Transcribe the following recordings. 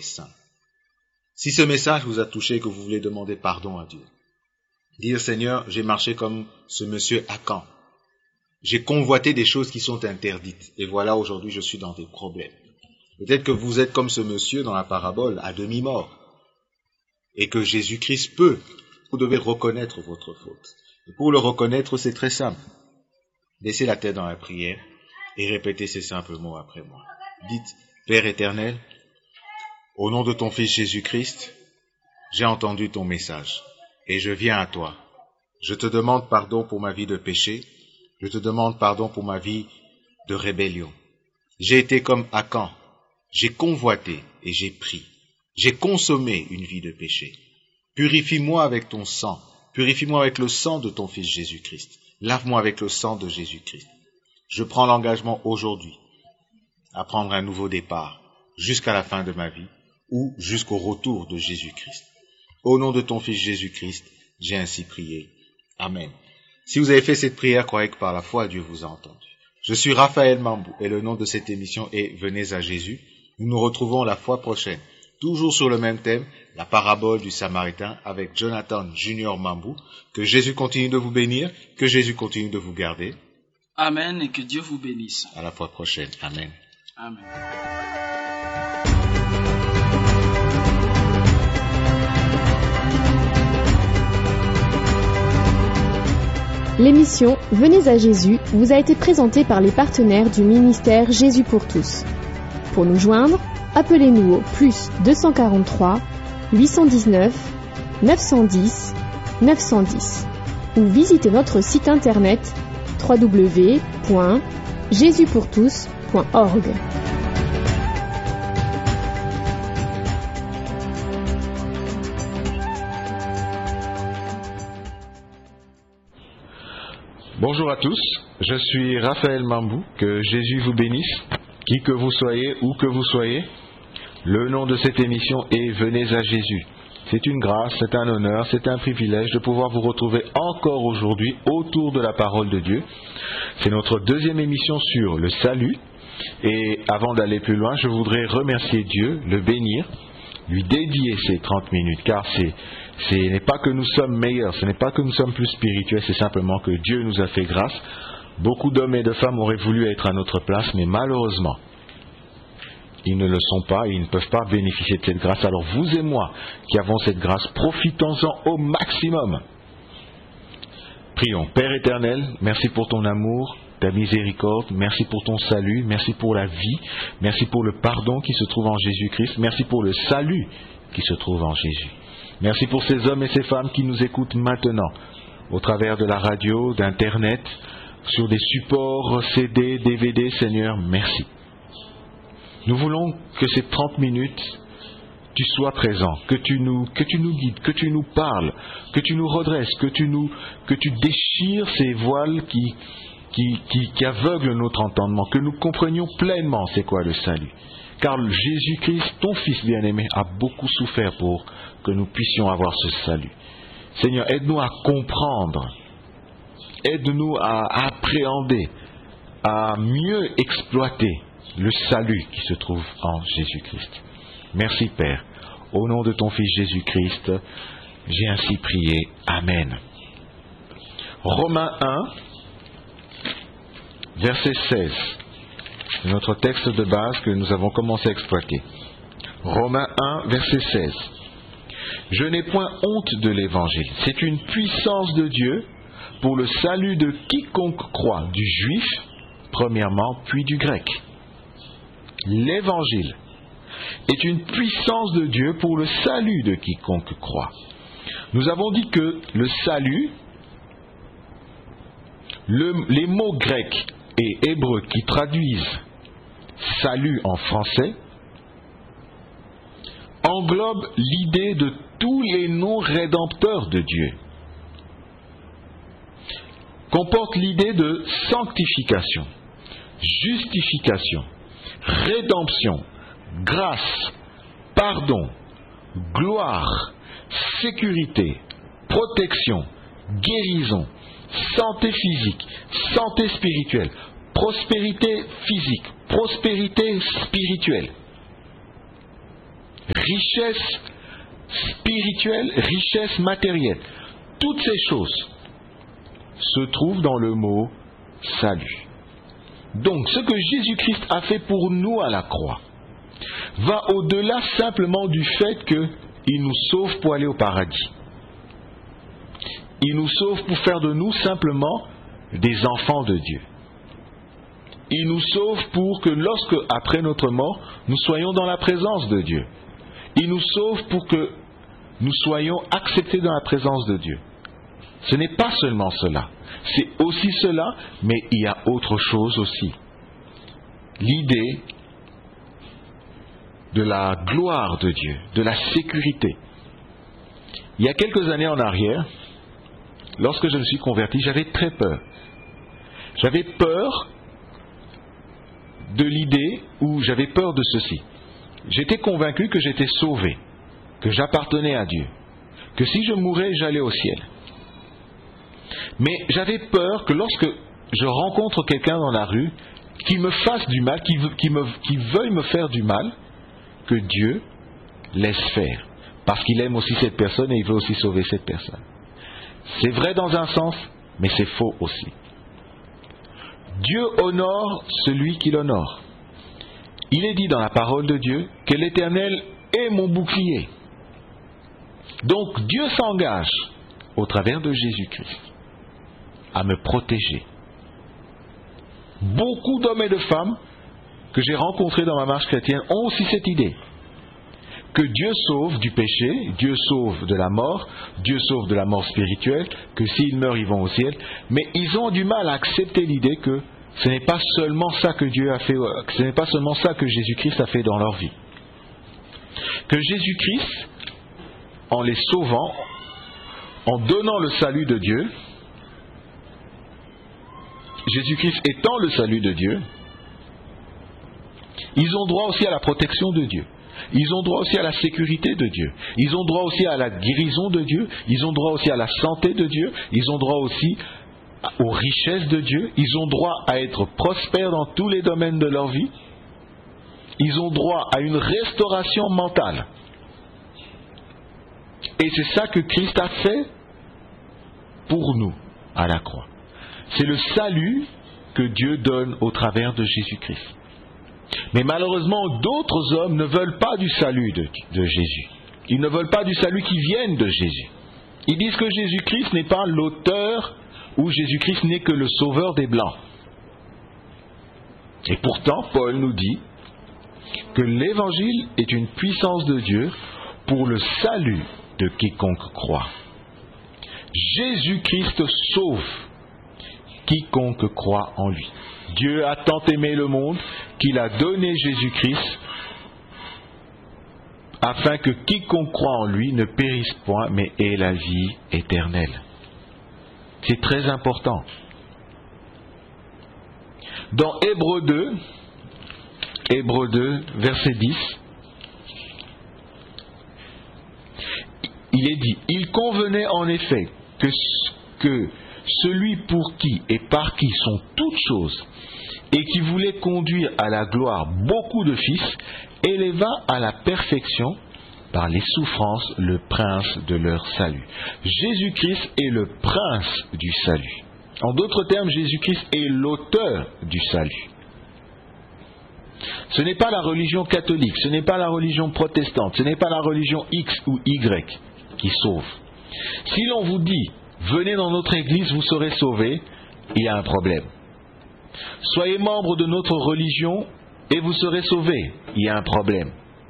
saint. Si ce message vous a touché et que vous voulez demander pardon à Dieu, dire Seigneur, j'ai marché comme ce monsieur Achan. J'ai convoité des choses qui sont interdites. Et voilà, aujourd'hui, je suis dans des problèmes. Peut-être que vous êtes comme ce monsieur dans la parabole, à demi-mort. Et que Jésus-Christ peut. Vous devez reconnaître votre faute. Et pour le reconnaître, c'est très simple. Laissez la tête dans la prière et répétez ces simples mots après moi. Dites, Père éternel, au nom de ton Fils Jésus-Christ, j'ai entendu ton message et je viens à toi. Je te demande pardon pour ma vie de péché. Je te demande pardon pour ma vie de rébellion. J'ai été comme Achan. J'ai convoité et j'ai pris. J'ai consommé une vie de péché. Purifie-moi avec ton sang. Purifie-moi avec le sang de ton Fils Jésus-Christ. Lave-moi avec le sang de Jésus-Christ. Je prends l'engagement aujourd'hui à prendre un nouveau départ jusqu'à la fin de ma vie ou jusqu'au retour de Jésus-Christ. Au nom de ton Fils Jésus-Christ, j'ai ainsi prié. Amen. Si vous avez fait cette prière, croyez que par la foi, Dieu vous a entendu. Je suis Raphaël Mambou et le nom de cette émission est Venez à Jésus. Nous nous retrouvons la fois prochaine, toujours sur le même thème, la parabole du Samaritain avec Jonathan Junior Mambou. Que Jésus continue de vous bénir, que Jésus continue de vous garder. Amen et que Dieu vous bénisse. À la fois prochaine. Amen. Amen. L'émission Venez à Jésus vous a été présentée par les partenaires du ministère Jésus pour tous. Pour nous joindre, appelez-nous au plus 243 819 910 910 ou visitez notre site internet www.jesuspourtous.org. Bonjour à tous, je suis Raphaël Mambou, que Jésus vous bénisse, qui que vous soyez, où que vous soyez. Le nom de cette émission est Venez à Jésus. C'est une grâce, c'est un honneur, c'est un privilège de pouvoir vous retrouver encore aujourd'hui autour de la parole de Dieu. C'est notre deuxième émission sur le salut. Et avant d'aller plus loin, je voudrais remercier Dieu, le bénir, lui dédier ces 30 minutes, car ce n'est pas que nous sommes meilleurs, ce n'est pas que nous sommes plus spirituels, c'est simplement que Dieu nous a fait grâce. Beaucoup d'hommes et de femmes auraient voulu être à notre place, mais malheureusement, ils ne le sont pas et ils ne peuvent pas bénéficier de cette grâce. Alors vous et moi qui avons cette grâce, profitons-en au maximum. Prions. Père éternel, merci pour ton amour, ta miséricorde, merci pour ton salut, merci pour la vie, merci pour le pardon qui se trouve en Jésus-Christ, merci pour le salut qui se trouve en Jésus. Merci pour ces hommes et ces femmes qui nous écoutent maintenant, au travers de la radio, d'Internet, sur des supports CD, DVD, Seigneur, merci. Nous voulons que ces 30 minutes, tu sois présent, que tu nous guides, que tu nous parles, que tu nous redresses, que tu déchires ces voiles qui aveuglent notre entendement, que nous comprenions pleinement c'est quoi le salut. Car Jésus-Christ, ton Fils bien-aimé, a beaucoup souffert pour que nous puissions avoir ce salut. Seigneur, aide-nous à comprendre, aide-nous à appréhender, à mieux exploiter le salut qui se trouve en Jésus-Christ. Merci Père. Au nom de ton Fils Jésus-Christ, j'ai ainsi prié. Amen. Romains 1, verset 16. C'est notre texte de base que nous avons commencé à exploiter. Romains 1, verset 16. Je n'ai point honte de l'Évangile. C'est une puissance de Dieu pour le salut de quiconque croit, du juif, premièrement, puis du grec. L'Évangile est une puissance de Dieu pour le salut de quiconque croit. Nous avons dit que le salut, les mots grecs et hébreux qui traduisent salut en français englobent l'idée de tous les noms rédempteurs de Dieu, comportent l'idée de sanctification, justification, rédemption, grâce, pardon, gloire, sécurité, protection, guérison, santé physique, santé spirituelle, prospérité physique, prospérité spirituelle. richesse spirituelle, richesse matérielle. Toutes ces choses se trouvent dans le mot salut. Donc, ce que Jésus-Christ a fait pour nous à la croix va au-delà simplement du fait qu'il nous sauve pour aller au paradis. Il nous sauve pour faire de nous simplement des enfants de Dieu. Il nous sauve pour que lorsque, après notre mort, nous soyons dans la présence de Dieu. Il nous sauve pour que nous soyons acceptés dans la présence de Dieu. Ce n'est pas seulement cela. C'est aussi cela, mais il y a autre chose aussi. L'idée de la gloire de Dieu, de la sécurité. Il y a quelques années en arrière, lorsque je me suis converti, j'avais très peur. J'avais peur de l'idée, ou j'avais peur de ceci. J'étais convaincu que j'étais sauvé, que j'appartenais à Dieu, que si je mourais, j'allais au ciel. Mais j'avais peur que lorsque je rencontre quelqu'un dans la rue, qui me fasse du mal, qui veuille me faire du mal, que Dieu laisse faire. Parce qu'il aime aussi cette personne et il veut aussi sauver cette personne. C'est vrai dans un sens, mais c'est faux aussi. Dieu honore celui qui l'honore. Il est dit dans la parole de Dieu que l'Éternel est mon bouclier. Donc Dieu s'engage, au travers de Jésus-Christ, à me protéger. Beaucoup d'hommes et de femmes que j'ai rencontrés dans ma marche chrétienne ont aussi cette idée. Que Dieu sauve du péché, Dieu sauve de la mort, Dieu sauve de la mort spirituelle, que s'ils meurent, ils vont au ciel. Mais ils ont du mal à accepter l'idée que ce n'est pas seulement ça que Dieu a fait, que ce n'est pas seulement ça que Jésus-Christ a fait dans leur vie. Que Jésus-Christ, en les sauvant, en donnant le salut de Dieu, Jésus-Christ étant le salut de Dieu, ils ont droit aussi à la protection de Dieu. Ils ont droit aussi à la sécurité de Dieu. Ils ont droit aussi à la guérison de Dieu. Ils ont droit aussi à la santé de Dieu. Ils ont droit aussi aux richesses de Dieu. Ils ont droit à être prospères dans tous les domaines de leur vie. Ils ont droit à une restauration mentale. Et c'est ça que Christ a fait pour nous à la croix. C'est le salut que Dieu donne au travers de Jésus-Christ. Mais malheureusement, d'autres hommes ne veulent pas du salut de Jésus. Ils ne veulent pas du salut qui vienne de Jésus. Ils disent que Jésus-Christ n'est pas l'auteur, ou Jésus-Christ n'est que le sauveur des Blancs. Et pourtant, Paul nous dit que l'Évangile est une puissance de Dieu pour le salut de quiconque croit. Jésus-Christ sauve quiconque croit en lui. Dieu a tant aimé le monde qu'il a donné Jésus-Christ afin que quiconque croit en lui ne périsse point mais ait la vie éternelle. C'est très important. Dans Hébreux 2, verset 10, il est dit, « Il convenait en effet que celui pour qui et par qui sont toutes choses, et qui voulait conduire à la gloire beaucoup de fils, éleva à la perfection par les souffrances le prince de leur salut. » Jésus-Christ est le prince du salut. En d'autres termes, Jésus-Christ est l'auteur du salut. Ce n'est pas la religion catholique, ce n'est pas la religion protestante, ce n'est pas la religion X ou Y qui sauve. Si l'on vous dit « Venez dans notre église, vous serez sauvés », il y a un problème. Soyez membre de notre religion et vous serez sauvés, il y a un problème.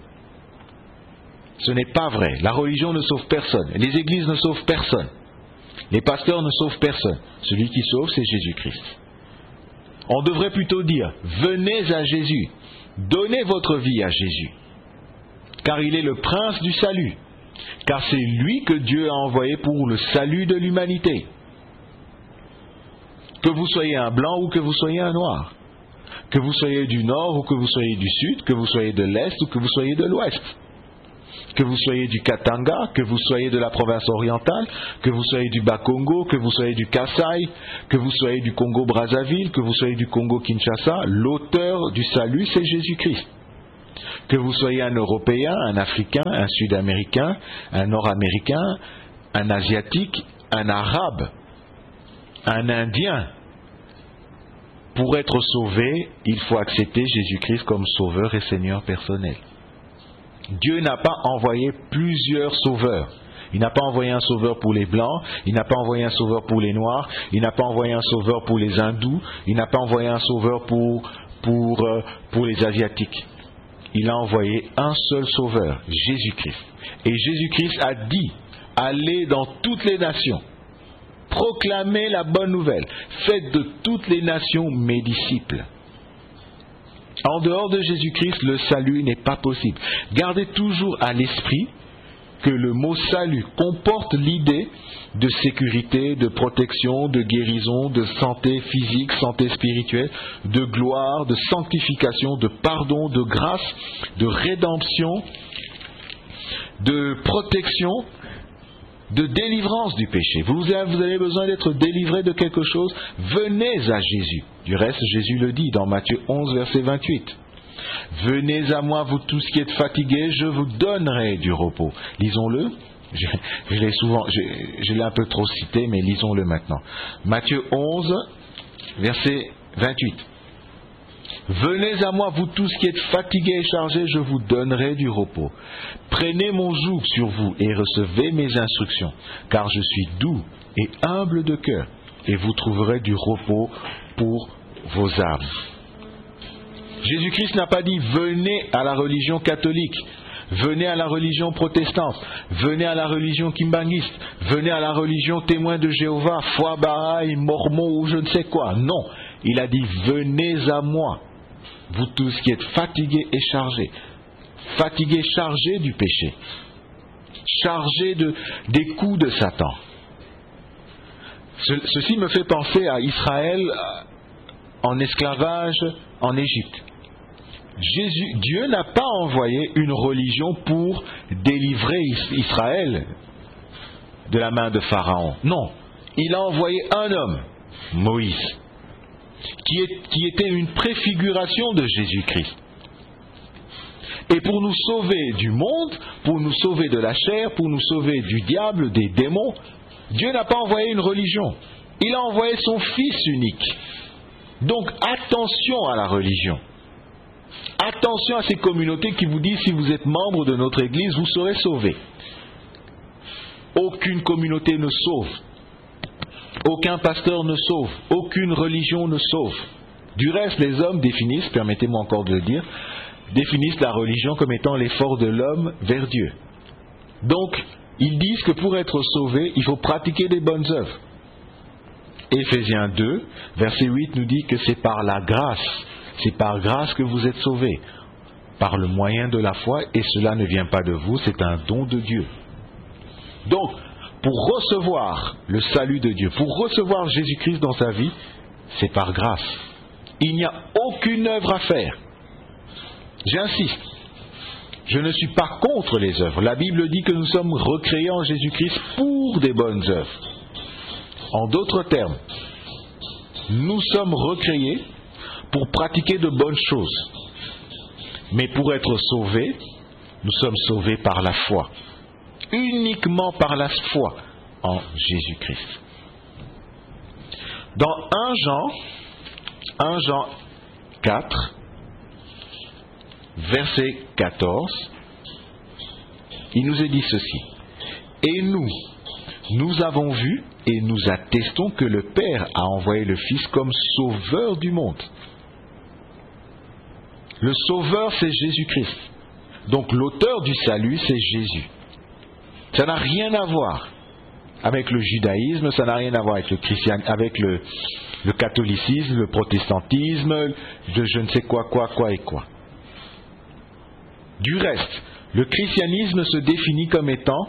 Ce n'est pas vrai. La religion ne sauve personne. Les églises ne sauvent personne. Les pasteurs ne sauvent personne. Celui qui sauve, c'est Jésus-Christ. On devrait plutôt dire, venez à Jésus. Donnez votre vie à Jésus. Car il est le prince du salut. Car c'est lui que Dieu a envoyé pour le salut de l'humanité. Que vous soyez un blanc ou que vous soyez un noir. Que vous soyez du nord ou que vous soyez du sud. Que vous soyez de l'est ou que vous soyez de l'ouest. Que vous soyez du Katanga, que vous soyez de la province orientale, que vous soyez du Bas-Congo, que vous soyez du Kasaï, que vous soyez du Congo-Brazzaville, que vous soyez du Congo-Kinshasa, l'auteur du salut, c'est Jésus-Christ. Que vous soyez un Européen, un Africain, un Sud-Américain, un Nord-Américain, un Asiatique, un Arabe, un Indien, pour être sauvé, il faut accepter Jésus-Christ comme Sauveur et Seigneur personnel. Dieu n'a pas envoyé plusieurs sauveurs. Il n'a pas envoyé un sauveur pour les Blancs, il n'a pas envoyé un sauveur pour les Noirs, il n'a pas envoyé un sauveur pour les Hindous, il n'a pas envoyé un sauveur pour les Asiatiques. Il a envoyé un seul sauveur, Jésus-Christ. Et Jésus-Christ a dit, allez dans toutes les nations, proclamez la bonne nouvelle, faites de toutes les nations mes disciples. En dehors de Jésus-Christ, le salut n'est pas possible. Gardez toujours à l'esprit que le mot salut comporte l'idée de sécurité, de protection, de guérison, de santé physique, santé spirituelle, de gloire, de sanctification, de pardon, de grâce, de rédemption, de protection, de délivrance du péché. Vous avez besoin d'être délivré de quelque chose, venez à Jésus. Du reste, Jésus le dit dans Matthieu 11, verset 28. Venez à moi, vous tous qui êtes fatigués, je vous donnerai du repos. Lisons-le. Je l'ai un peu trop cité, mais lisons-le maintenant. Matthieu 11, verset 28. Venez à moi, vous tous qui êtes fatigués et chargés, je vous donnerai du repos. Prenez mon joug sur vous et recevez mes instructions, car je suis doux et humble de cœur, et vous trouverez du repos pour vos âmes. Jésus-Christ n'a pas dit venez à la religion catholique, venez à la religion protestante, venez à la religion kimbanguiste, venez à la religion témoin de Jéhovah, foi Baha'i, mormon ou je ne sais quoi. Non, il a dit venez à moi, vous tous qui êtes fatigués et chargés du péché, chargés des coups de Satan. Ceci me fait penser à Israël en esclavage en Égypte. Dieu n'a pas envoyé une religion pour délivrer Israël de la main de Pharaon. Non, il a envoyé un homme, Moïse, qui était une préfiguration de Jésus-Christ. Et pour nous sauver du monde, pour nous sauver de la chair, pour nous sauver du diable, des démons, Dieu n'a pas envoyé une religion. Il a envoyé son Fils unique. Donc attention à la religion. Attention à ces communautés qui vous disent si vous êtes membre de notre Église, vous serez sauvés. Aucune communauté ne sauve. Aucun pasteur ne sauve. Aucune religion ne sauve. Du reste, les hommes définissent, permettez-moi encore de le dire, définissent la religion comme étant l'effort de l'homme vers Dieu. Donc, ils disent que pour être sauvé, il faut pratiquer des bonnes œuvres. Éphésiens 2, verset 8 nous dit que c'est par la grâce. C'est par grâce que vous êtes sauvés, par le moyen de la foi, et cela ne vient pas de vous, c'est un don de Dieu. Donc, pour recevoir le salut de Dieu, pour recevoir Jésus-Christ dans sa vie, c'est par grâce. Il n'y a aucune œuvre à faire. J'insiste, je ne suis pas contre les œuvres. La Bible dit que nous sommes recréés en Jésus-Christ pour des bonnes œuvres. En d'autres termes, nous sommes recréés pour pratiquer de bonnes choses. Mais pour être sauvés, nous sommes sauvés par la foi. Uniquement par la foi en Jésus-Christ. Dans 1 Jean 4, verset 14, il nous est dit ceci. Et nous avons vu et nous attestons que le Père a envoyé le Fils comme sauveur du monde. Le sauveur, c'est Jésus-Christ. Donc l'auteur du salut, c'est Jésus. Ça n'a rien à voir avec le judaïsme, ça n'a rien à voir avec le christianisme, avec le catholicisme, le protestantisme, de je ne sais quoi et quoi. Du reste, le christianisme se définit comme étant,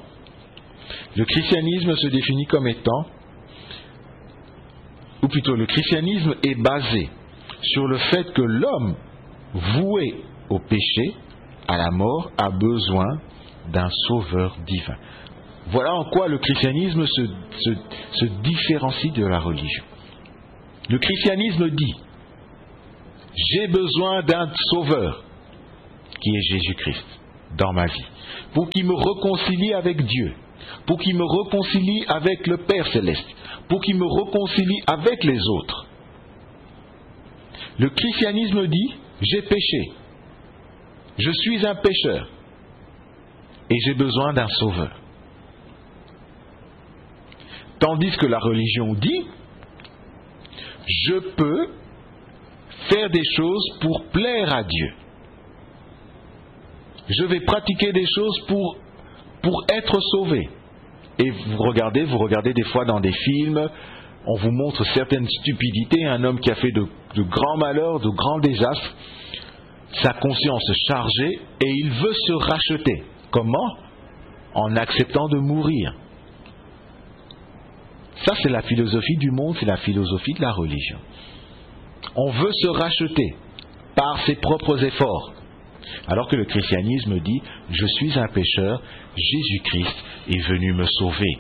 ou plutôt le christianisme est basé sur le fait que l'homme voué au péché, à la mort, a besoin d'un sauveur divin. Voilà en quoi le christianisme se différencie de la religion. Le christianisme dit, j'ai besoin d'un sauveur. qui est Jésus-Christ, dans ma vie, pour qu'il me réconcilie avec Dieu, pour qu'il me réconcilie avec le Père Céleste, pour qu'il me réconcilie avec les autres. Le christianisme dit, j'ai péché, je suis un pécheur, et j'ai besoin d'un sauveur. Tandis que la religion dit, je peux faire des choses pour plaire à Dieu. Je vais pratiquer des choses pour être sauvé. Et vous regardez des fois dans des films, on vous montre certaines stupidités, un homme qui a fait de grands malheurs, de grands désastres, sa conscience chargée, et il veut se racheter. Comment? En acceptant de mourir. Ça, c'est la philosophie du monde, c'est la philosophie de la religion. On veut se racheter par ses propres efforts. Alors que le christianisme dit, je suis un pécheur, Jésus-Christ est venu me sauver.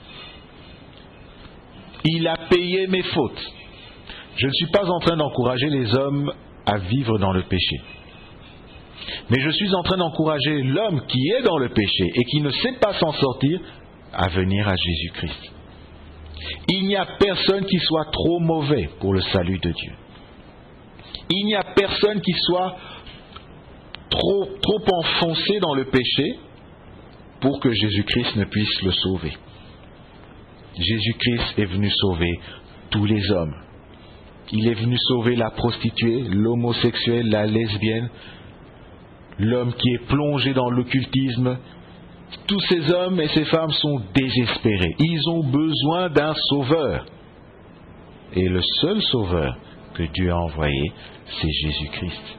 Il a payé mes fautes. Je ne suis pas en train d'encourager les hommes à vivre dans le péché. Mais je suis en train d'encourager l'homme qui est dans le péché et qui ne sait pas s'en sortir à venir à Jésus-Christ. Il n'y a personne qui soit trop mauvais pour le salut de Dieu. Il n'y a personne qui soit trop enfoncé dans le péché pour que Jésus-Christ ne puisse le sauver. Jésus-Christ est venu sauver tous les hommes. Il est venu sauver la prostituée, l'homosexuel, la lesbienne, l'homme qui est plongé dans l'occultisme. Tous ces hommes et ces femmes sont désespérés. Ils ont besoin d'un sauveur. Et le seul sauveur que Dieu a envoyé, c'est Jésus-Christ.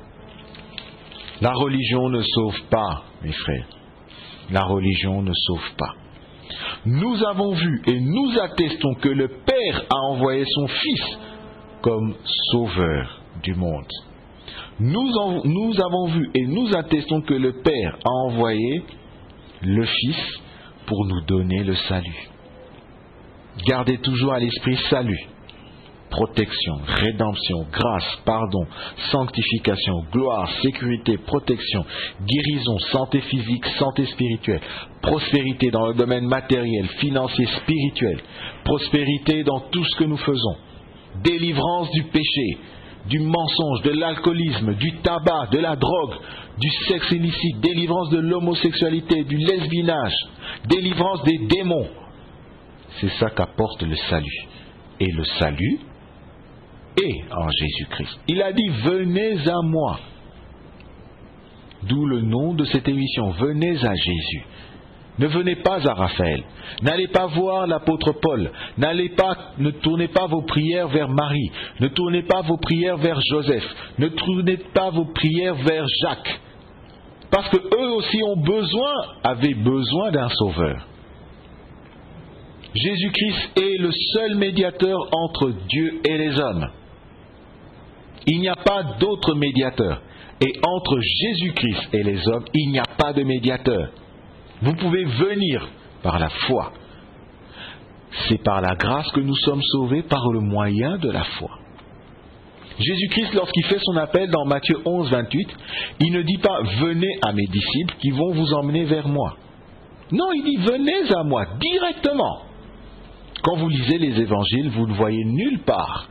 La religion ne sauve pas, mes frères. La religion ne sauve pas. Nous avons vu et nous attestons que le Père a envoyé son Fils comme sauveur du monde. Nous avons vu et nous attestons que le Père a envoyé le Fils pour nous donner le salut. Gardez toujours à l'esprit salut, protection, rédemption, grâce, pardon, sanctification, gloire, sécurité, protection, guérison, santé physique, santé spirituelle, prospérité dans le domaine matériel, financier, spirituel, prospérité dans tout ce que nous faisons, délivrance du péché, du mensonge, de l'alcoolisme, du tabac, de la drogue, du sexe illicite, délivrance de l'homosexualité, du lesbinage, délivrance des démons. C'est ça qu'apporte le salut. Et le salut est en Jésus-Christ. Il a dit, venez à moi. D'où le nom de cette émission, venez à Jésus. Ne venez pas à Raphaël. N'allez pas voir l'apôtre Paul. Ne tournez pas vos prières vers Marie. Ne tournez pas vos prières vers Joseph. Ne tournez pas vos prières vers Jacques. Parce que eux aussi avaient besoin d'un sauveur. Jésus-Christ est le seul médiateur entre Dieu et les hommes. Il n'y a pas d'autre médiateur. Et entre Jésus-Christ et les hommes, il n'y a pas de médiateur. Vous pouvez venir par la foi. C'est par la grâce que nous sommes sauvés par le moyen de la foi. Jésus-Christ, lorsqu'il fait son appel dans Matthieu 11, 28, il ne dit pas « Venez à mes disciples qui vont vous emmener vers moi ». Non, il dit « Venez à moi directement ». Quand vous lisez les évangiles, vous ne voyez nulle part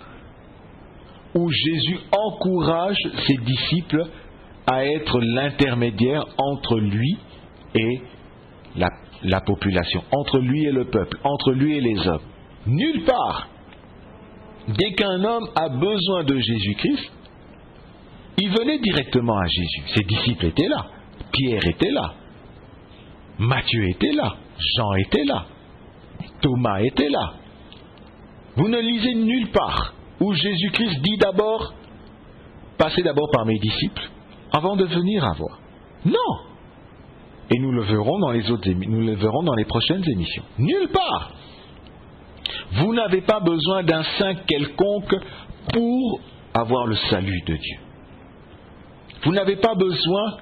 où Jésus encourage ses disciples à être l'intermédiaire entre lui et la population, entre lui et le peuple, entre lui et les hommes. Nulle part. Dès qu'un homme a besoin de Jésus-Christ, il venait directement à Jésus. Ses disciples étaient là. Pierre était là. Matthieu était là. Jean était là. Thomas était là. Vous ne lisez nulle part où Jésus-Christ dit d'abord, passez d'abord par mes disciples avant de venir à moi. Non. Et nous le verrons dans les prochaines émissions. Nulle part. Vous n'avez pas besoin d'un saint quelconque pour avoir le salut de Dieu. Vous n'avez pas besoin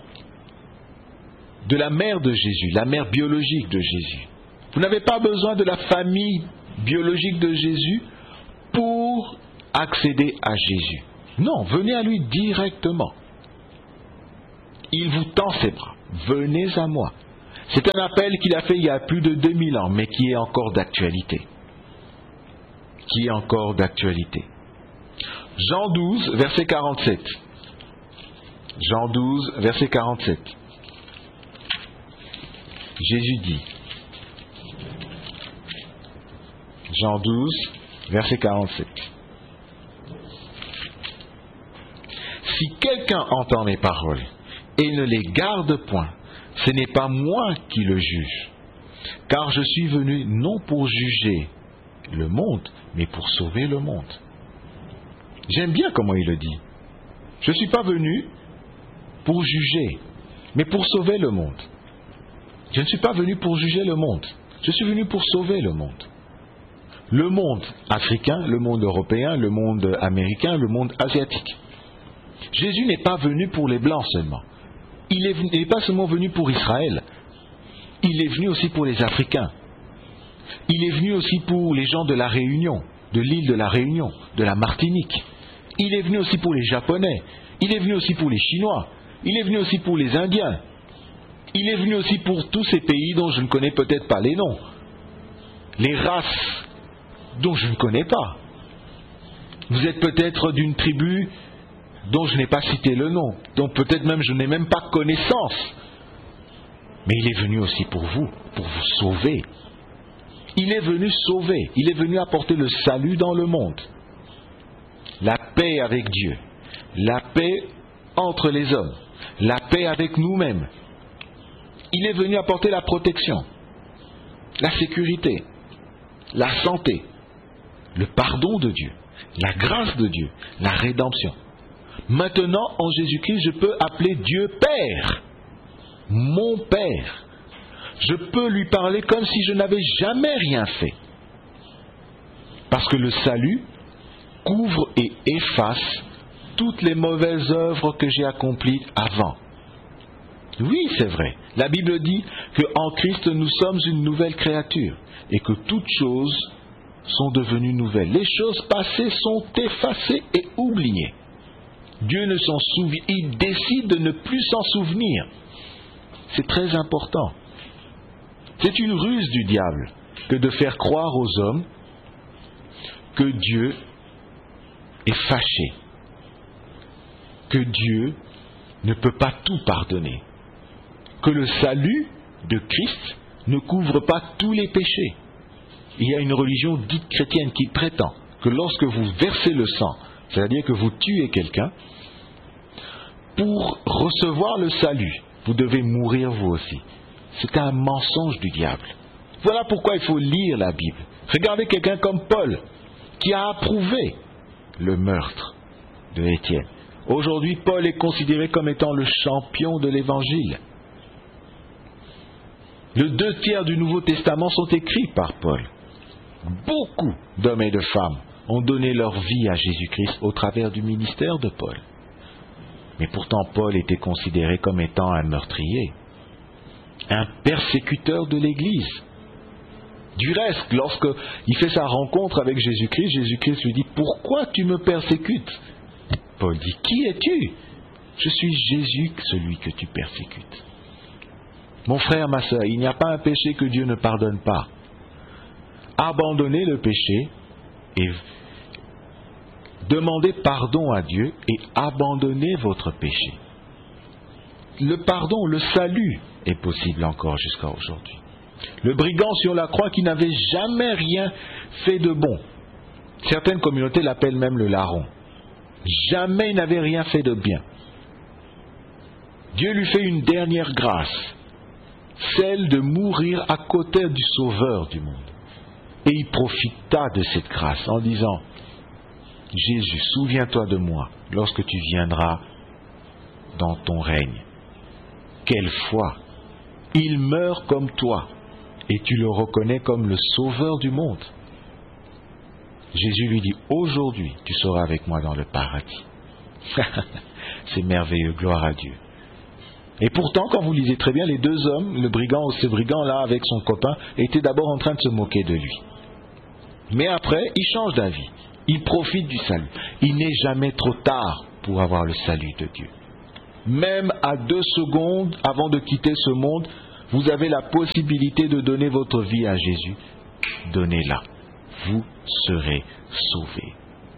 de la mère de Jésus, la mère biologique de Jésus. Vous n'avez pas besoin de la famille biologique de Jésus pour accéder à Jésus. Non, venez à lui directement. Il vous tend ses bras. Venez à moi. C'est un appel qu'il a fait il y a plus de 2000 ans, mais qui est encore d'actualité. Qui est encore d'actualité. Jean 12, verset 47. Jean 12, verset 47. Jésus dit, Jean 12, verset 47. Si quelqu'un entend mes paroles et ne les garde point, ce n'est pas moi qui le juge, car je suis venu non pour juger le monde, mais pour sauver le monde. J'aime bien comment il le dit. Je ne suis pas venu pour juger, mais pour sauver le monde. Je ne suis pas venu pour juger le monde, je suis venu pour sauver le monde. Le monde africain, le monde européen, le monde américain, le monde asiatique. Jésus n'est pas venu pour les Blancs seulement. Il n'est pas seulement venu pour Israël. Il est venu aussi pour les Africains. Il est venu aussi pour les gens de la Réunion, de l'île de la Réunion, de la Martinique. Il est venu aussi pour les Japonais. Il est venu aussi pour les Chinois. Il est venu aussi pour les Indiens. Il est venu aussi pour tous ces pays dont je ne connais peut-être pas les noms. Les races dont je ne connais pas. Vous êtes peut-être d'une tribu dont je n'ai pas cité le nom, dont peut-être même je n'ai même pas connaissance. Mais il est venu aussi pour vous sauver. Il est venu sauver, il est venu apporter le salut dans le monde. La paix avec Dieu, la paix entre les hommes, la paix avec nous-mêmes. Il est venu apporter la protection, la sécurité, la santé, le pardon de Dieu, la grâce de Dieu, la rédemption. Maintenant, en Jésus-Christ, je peux appeler Dieu Père, mon Père. Je peux lui parler comme si je n'avais jamais rien fait. Parce que le salut couvre et efface toutes les mauvaises œuvres que j'ai accomplies avant. Oui, c'est vrai. La Bible dit qu'en Christ, nous sommes une nouvelle créature et que toutes choses sont devenues nouvelles. Les choses passées sont effacées et oubliées. Dieu ne s'en souvient, il décide de ne plus s'en souvenir. C'est très important. C'est une ruse du diable que de faire croire aux hommes que Dieu est fâché, que Dieu ne peut pas tout pardonner, que le salut de Christ ne couvre pas tous les péchés. Il y a une religion dite chrétienne qui prétend que lorsque vous versez le sang, c'est-à-dire que vous tuez quelqu'un, pour recevoir le salut, vous devez mourir vous aussi. C'est un mensonge du diable. Voilà pourquoi il faut lire la Bible. Regardez quelqu'un comme Paul, qui a approuvé le meurtre de Étienne. Aujourd'hui, Paul est considéré comme étant le champion de l'Évangile. Les 2/3 du Nouveau Testament sont écrits par Paul. Beaucoup d'hommes et de femmes ont donné leur vie à Jésus-Christ au travers du ministère de Paul. Mais pourtant, Paul était considéré comme étant un meurtrier, un persécuteur de l'Église. Du reste, lorsqu'il fait sa rencontre avec Jésus-Christ, Jésus-Christ lui dit « Pourquoi tu me persécutes ?» Paul dit « Qui es-tu » ? « Je suis Jésus, celui que tu persécutes. » Mon frère, ma sœur, il n'y a pas un péché que Dieu ne pardonne pas. Abandonnez le péché et demandez pardon à Dieu et abandonnez votre péché. Le pardon, le salut est possible encore jusqu'à aujourd'hui. Le brigand sur la croix qui n'avait jamais rien fait de bon. Certaines communautés l'appellent même le larron. Jamais il n'avait rien fait de bien. Dieu lui fait une dernière grâce, celle de mourir à côté du Sauveur du monde. Et il profita de cette grâce en disant « Jésus, souviens-toi de moi lorsque tu viendras dans ton règne. » Quelle foi! Il meurt comme toi et tu le reconnais comme le Sauveur du monde. Jésus lui dit « Aujourd'hui, tu seras avec moi dans le paradis. » C'est merveilleux, gloire à Dieu. Et pourtant, quand vous lisez très bien, les deux hommes, ce brigand-là avec son copain, étaient d'abord en train de se moquer de lui. Mais après, il change d'avis. Il profite du salut. Il n'est jamais trop tard pour avoir le salut de Dieu. même à 2 secondes avant de quitter ce monde, vous avez la possibilité de donner votre vie à Jésus. Donnez-la. Vous serez sauvés.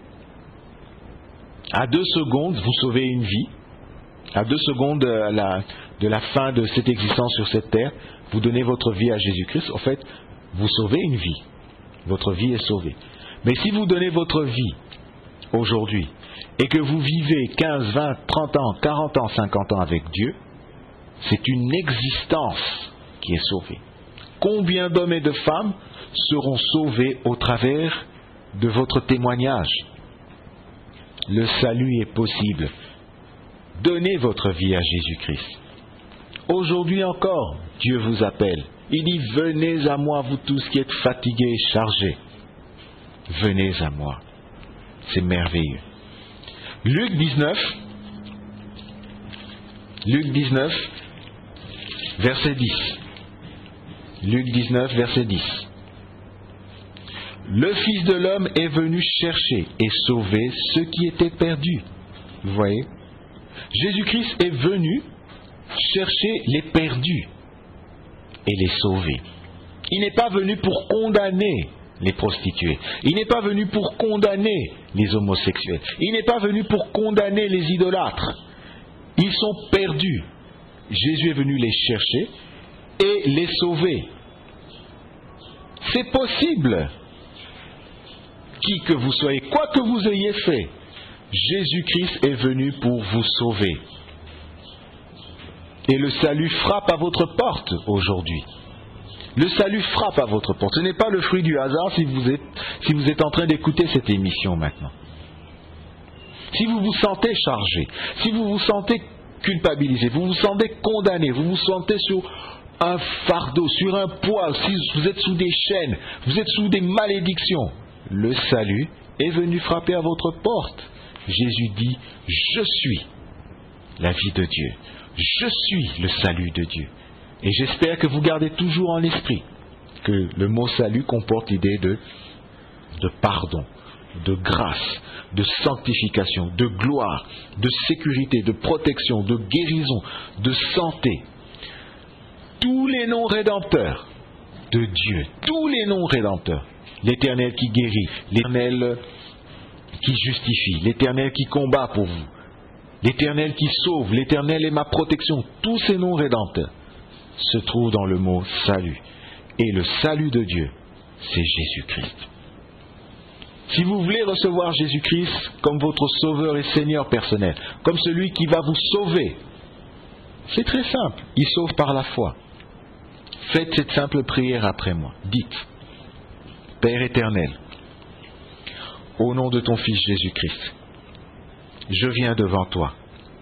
À 2 secondes, vous sauvez une vie. À 2 secondes de la fin de cette existence sur cette terre, vous donnez votre vie à Jésus-Christ. En fait, vous sauvez une vie. Votre vie est sauvée. Mais si vous donnez votre vie aujourd'hui et que vous vivez 15, 20, 30 ans, 40 ans, 50 ans avec Dieu, c'est une existence qui est sauvée. Combien d'hommes et de femmes seront sauvés au travers de votre témoignage? Le salut est possible. Donnez votre vie à Jésus-Christ. Aujourd'hui encore, Dieu vous appelle. Il dit, venez à moi, vous tous qui êtes fatigués et chargés. Venez à moi. C'est merveilleux. Luc 19, verset 10. Luc 19, verset 10. Le Fils de l'homme est venu chercher et sauver ceux qui étaient perdus. Vous voyez? Jésus-Christ est venu chercher les perdus et les sauver. Il n'est pas venu pour condamner les prostituées. Il n'est pas venu pour condamner les homosexuels. Il n'est pas venu pour condamner les idolâtres. Ils sont perdus. Jésus est venu les chercher et les sauver. C'est possible. Qui que vous soyez, quoi que vous ayez fait, Jésus-Christ est venu pour vous sauver. Et le salut frappe à votre porte aujourd'hui. Le salut frappe à votre porte. Ce n'est pas le fruit du hasard si vous êtes en train d'écouter cette émission maintenant. Si vous vous sentez chargé, si vous vous sentez culpabilisé, vous vous sentez condamné, vous vous sentez sur un fardeau, sur un poids, si vous êtes sous des chaînes, vous êtes sous des malédictions, le salut est venu frapper à votre porte. Jésus dit, je suis la vie de Dieu. Je suis le salut de Dieu. Et j'espère que vous gardez toujours en esprit que le mot salut comporte l'idée de pardon, de grâce, de sanctification, de gloire, de sécurité, de protection, de guérison, de santé. Tous les noms rédempteurs de Dieu, tous les noms rédempteurs, l'Éternel qui guérit, l'Éternel qui justifie, l'Éternel qui combat pour vous, l'Éternel qui sauve, l'Éternel est ma protection, tous ces noms rédempteurs se trouvent dans le mot salut. Et le salut de Dieu, c'est Jésus-Christ. Si vous voulez recevoir Jésus-Christ comme votre sauveur et Seigneur personnel, comme celui qui va vous sauver, c'est très simple, il sauve par la foi. Faites cette simple prière après moi. Dites, Père éternel, au nom de ton Fils Jésus-Christ, je viens devant toi.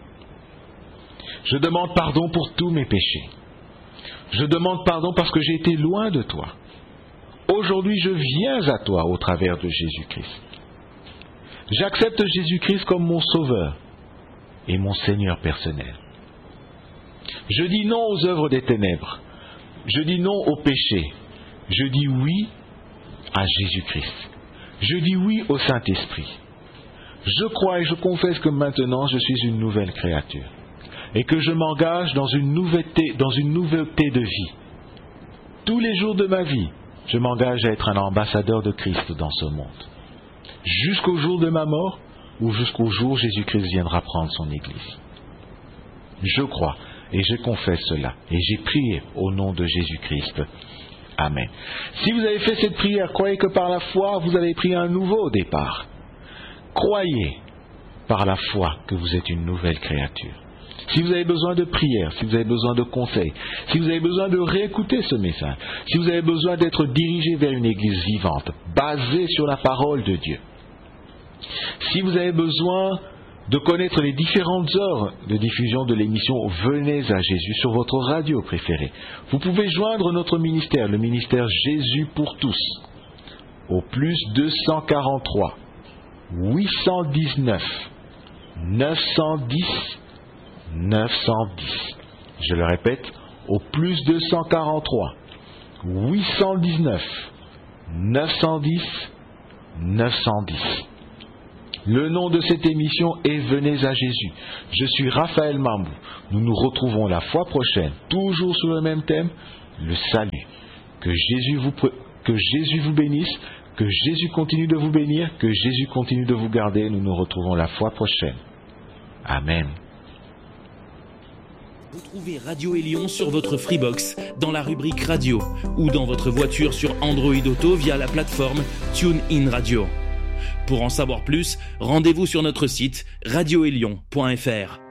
Je demande pardon pour tous mes péchés. Je demande pardon parce que j'ai été loin de toi. Aujourd'hui, je viens à toi au travers de Jésus-Christ. J'accepte Jésus-Christ comme mon sauveur et mon Seigneur personnel. Je dis non aux œuvres des ténèbres. Je dis non au péché. Je dis oui à Jésus-Christ. Je dis oui au Saint-Esprit. Je crois et je confesse que maintenant je suis une nouvelle créature et que je m'engage dans une nouveauté de vie. Tous les jours de ma vie, je m'engage à être un ambassadeur de Christ dans ce monde. Jusqu'au jour de ma mort ou jusqu'au jour où Jésus-Christ viendra prendre son Église. Je crois et je confesse cela et j'ai prié au nom de Jésus-Christ. Amen. Si vous avez fait cette prière, croyez que par la foi, vous avez pris un nouveau départ. Croyez par la foi que vous êtes une nouvelle créature. Si vous avez besoin de prière, si vous avez besoin de conseils, si vous avez besoin de réécouter ce message, si vous avez besoin d'être dirigé vers une église vivante, basée sur la parole de Dieu, si vous avez besoin de connaître les différentes heures de diffusion de l'émission Venez à Jésus sur votre radio préférée, vous pouvez joindre notre ministère, le ministère Jésus pour tous, au plus 243 819 910 910. Je le répète, au plus 243 819 910 910. Le nom de cette émission est Venez à Jésus. Je suis Raphaël Mambou. Nous nous retrouvons la fois prochaine, toujours sur le même thème, le salut. Que Jésus vous bénisse, que Jésus continue de vous bénir, que Jésus continue de vous garder. Nous nous retrouvons la fois prochaine. Amen. Retrouvez Radio Élion sur votre Freebox dans la rubrique Radio ou dans votre voiture sur Android Auto via la plateforme TuneIn Radio. Pour en savoir plus, rendez-vous sur notre site radioélion.fr.